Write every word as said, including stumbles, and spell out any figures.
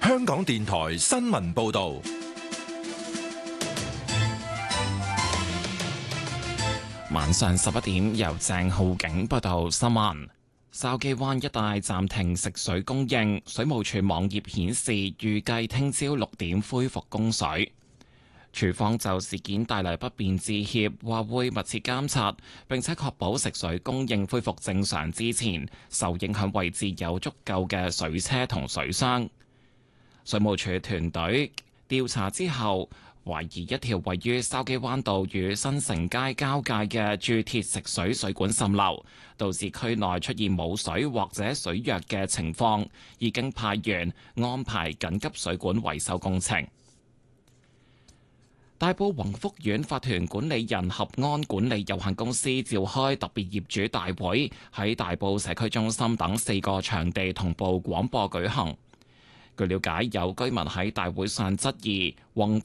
香港電台新聞報道。 晚上十一點，由鄭浩景報道新聞。筲箕灣一帶暫停食水供應，水務署網頁顯示預計聽朝六點恢復供水。署方就事件帶嚟不便致歉，話會密切監察，並且確保食水供應恢復正常之前，受影響位置有足夠嘅水車同水箱。水務署團隊調查之後，懷疑一條位於筲箕灣道與新城街交界嘅鑄鐵食水水管滲漏，導致區內出現冇水或者水弱嘅情況，已經派員安排緊急水管維修工程。大埔宏福苑法團管理人合安管理有限公司召開特別業主大會，喺大埔社區中心等四個場地同步廣播舉行。據了解，有居民喺大會上質疑宏